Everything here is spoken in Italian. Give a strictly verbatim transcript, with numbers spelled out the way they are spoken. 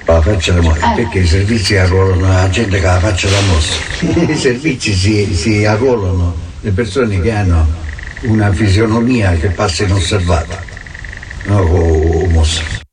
La faccia da morte, Eh. perché i servizi arruolano la gente che la faccia da mossa. I servizi si, si arruolano le persone che hanno una fisionomia che passa inosservata, no, o, o mossa.